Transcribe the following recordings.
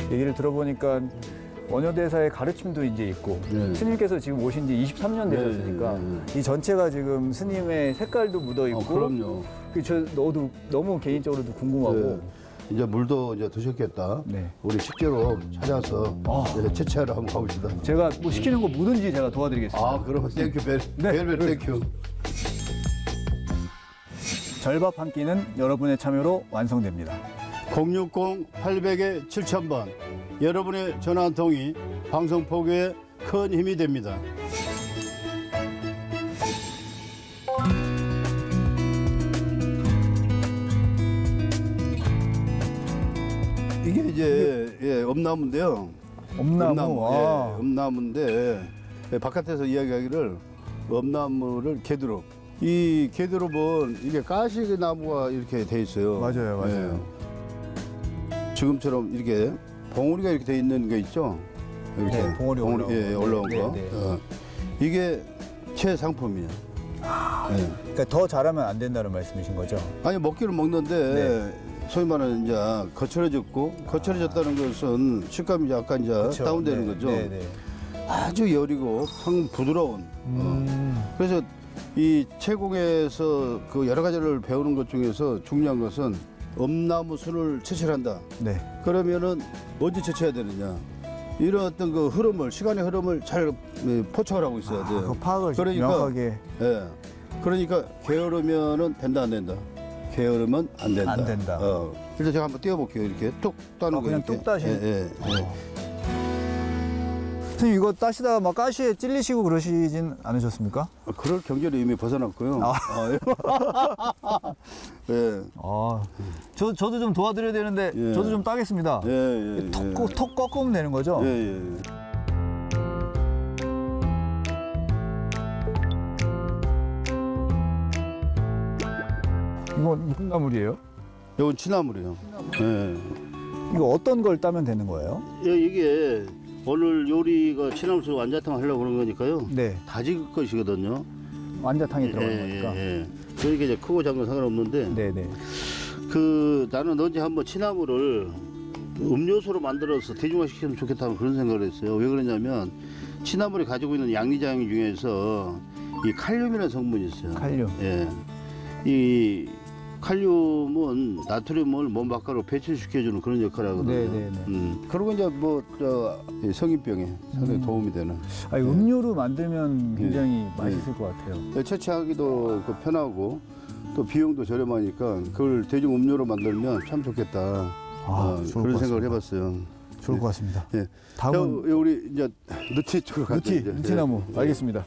얘기를 들어보니까 원효대사의 가르침도 이제 있고 스님께서 지금 오신 지 23년 되셨으니까 이 전체가 지금 스님의 색깔도 묻어 있고 그럼요. 너도 너무 개인적으로도 궁금하고 이제 물도 이제 드셨겠다. 네. 우리 식재로 찾아서 채취하러 한번 가봅시다. 제가 뭐 시키는 거 뭐든지 제가 도와드리겠습니다. 아, 그럼 땡큐 벨 땡큐. 절밥 한 끼는 여러분의 참여로 완성됩니다. 060-800에 7000번. 여러분의 전화 한 통이 방송 포교에 큰 힘이 됩니다. 이게 이제 엄나무인데요. 엄나무. 엄나무인데 바깥에서 이야기하기를 엄나무를 개두릅. 이 개두릅은 이게 가시나무가 이렇게 돼 있어요. 맞아요. 지금처럼 이렇게 봉우리가 이렇게 돼 있는 게 있죠. 이렇게 네, 봉우리 올라온 거. 이게 최상품이에요. 그러니까 더 자라면 안 된다는 말씀이신 거죠? 아니 먹기는 먹는데 소위 말하는 이제 거칠어졌다는 것은 식감이 약간 이제 다운되는 거죠. 아주 여리고 부드러운. 그래서 이 채공에서 그 여러 가지를 배우는 것 중에서 중요한 것은 엄나무 순을 채취한다. 그러면은 언제 채취해야 되느냐? 이런 어떤 그 흐름을 시간의 흐름을 잘 포착을 하고 있어야 돼요. 그 파악을 명확하게. 그러니까 게으르면은 된다 안 된다. 게으르면 안 된다. 안 된다. 일단 제가 한번 띄워볼게요. 이렇게 뚝 따는 거. 그냥 이렇게. 뚝 따시는. 선생님 이거 따시다가 막 가시에 찔리시고 그러시진 않으셨습니까? 그럴 경계를 이미 벗어났고요. 저도 좀 도와드려야 되는데 저도 좀 따겠습니다. 톡 꺾으면 되는 거죠? 이건 무슨 나물이에요? 이건 취나물이에요. 이거 어떤 걸 따면 되는 거예요? 이게 오늘 요리가 취나물수 완자탕 하려고 그런 거니까요. 다질 것이거든요. 완자탕이 들어가는 거니까. 그러니까 이제 크고 작은 건 상관없는데. 나는 언제 한번 취나물을 음료수로 만들어서 대중화시키면 좋겠다는 그런 생각을 했어요. 왜 그러냐면 취나물이 가지고 있는 양리장 중에서 이 칼륨이라는 성분이 있어요. 칼륨. 이 칼륨은 나트륨을 몸 밖으로 배출시켜주는 그런 역할을 하거든요. 그리고 이제 성인병에 상당히 도움이 되는. 음료로 만들면 굉장히 맛있을 것 같아요. 채취하기도 편하고 또 비용도 저렴하니까 그걸 대중 음료로 만들면 참 좋겠다. 그런 생각을 해봤어요. 좋을 것 같습니다. 다음은 우리 이제 느티 쪽으로 가죠. 느티나무. 알겠습니다.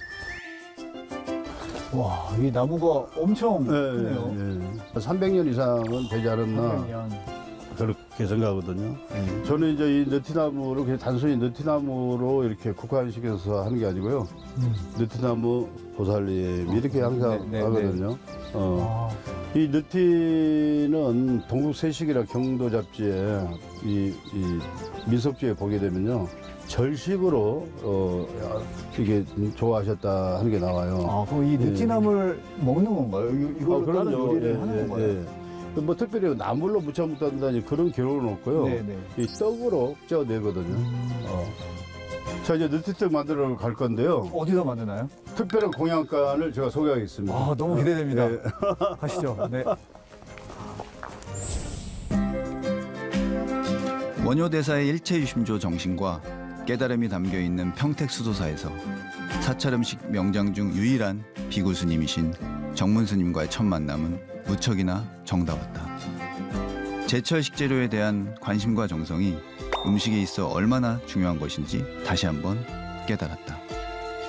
와, 이 나무가 엄청 크네요. 300년 이상은 되지 않았나. 300년. 그렇게 생각하거든요. 저는 이제 이 느티나무를 그냥 단순히 느티나무로 이렇게 국화시켜서 하는 게 아니고요. 느티나무 보살님 이렇게 항상 하거든요. 이 느티는 동국세식이라 경도 잡지에 이 민속주에 보게 되면요. 절식으로 이게 좋아하셨다 하는 게 나와요. 그럼 이 느티나물 먹는 건가요? 이걸로 다른 요리를 하는 건가요? 뭐 특별히 나물로 무쳐 먹는다니 그런 기록은 없고요. 이 떡으로 쪄내거든요. 자, 이제 느티떡 만들어 갈 건데요. 어디다 만드나요? 특별한 공양간을 제가 소개하겠습니다. 너무 기대됩니다. 가시죠. 원효대사의 일체유심조 정신과 깨달음이 담겨있는 평택수도사에서 사찰음식 명장 중 유일한 비구스님이신 정문스님과의 첫 만남은 무척이나 정다웠다. 제철 식재료에 대한 관심과 정성이 음식에 있어 얼마나 중요한 것인지 다시 한번 깨달았다.